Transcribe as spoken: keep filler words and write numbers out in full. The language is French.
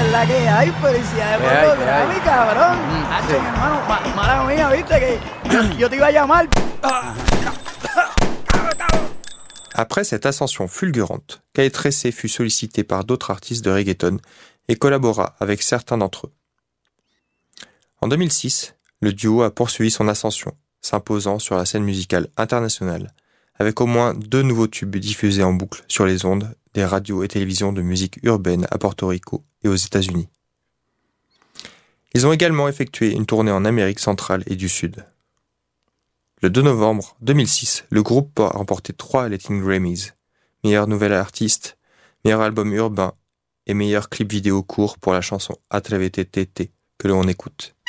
es la que hay, felicidades por Ay, los ay. Grammy, cabrón. Mm, Hacho, sí. mi hermano, ma- mala mía, viste que yo, yo te iba a llamar. Après cette ascension fulgurante, Calle Tressé fut sollicité par d'autres artistes de reggaeton et collabora avec certains d'entre eux. En deux mille six, le duo a poursuivi son ascension, s'imposant sur la scène musicale internationale, avec au moins deux nouveaux tubes diffusés en boucle sur les ondes des radios et télévisions de musique urbaine à Porto Rico et aux États-Unis. Ils ont également effectué une tournée en Amérique centrale et du Sud. Le deux novembre deux mille six, le groupe a remporté trois Latin Grammys, meilleur nouvel artiste, meilleur album urbain et meilleur clip vidéo court pour la chanson Atrévete Tete que l'on écoute.